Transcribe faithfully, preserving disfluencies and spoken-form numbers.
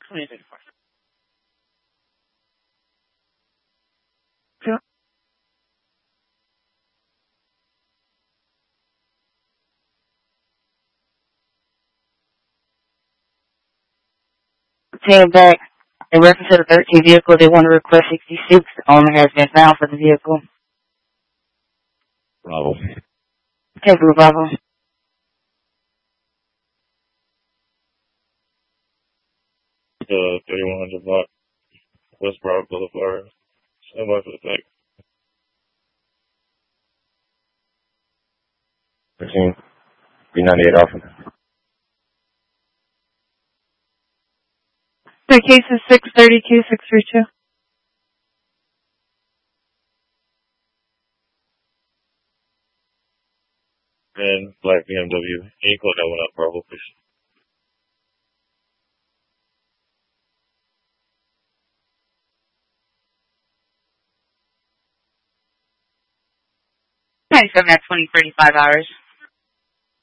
twenty thirty-four. Came back. In reference to the thirteen vehicle, they want to request sixty-six. The owner has been found for the vehicle. Bravo. Okay, Blue Bravo. Uh, thirty-one hundred block, West Broward Boulevard. Stand by for the fact. thirteen, three ninety-eight Alpha. The case is six thirty-two, six thirty-two. And black B M W. Can you call that one up, Bravo, please? ninety-seven at twenty thirty-five hours.